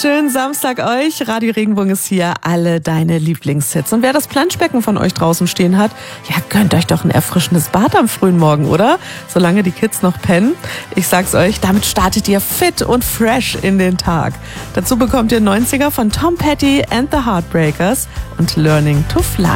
Schönen Samstag euch. Radio Regenbogen ist hier. Alle deine Lieblingshits. Und wer das Planschbecken von euch draußen stehen hat, ja, gönnt euch doch ein erfrischendes Bad am frühen Morgen, oder? Solange die Kids noch pennen. Ich sag's euch, damit startet ihr fit und fresh in den Tag. Dazu bekommt ihr 90er von Tom Petty and the Heartbreakers und Learning to Fly.